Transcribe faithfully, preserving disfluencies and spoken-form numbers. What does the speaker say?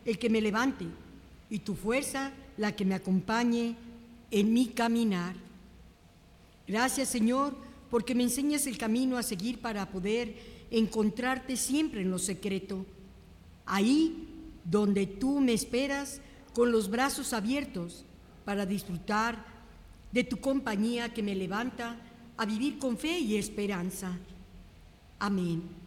el que me levante y tu fuerza la que me acompañe en mi caminar. Gracias, Señor, porque me enseñas el camino a seguir para poder encontrarte siempre en lo secreto, ahí donde tú me esperas con los brazos abiertos para disfrutar de tu compañía que me levanta a vivir con fe y esperanza. Amén.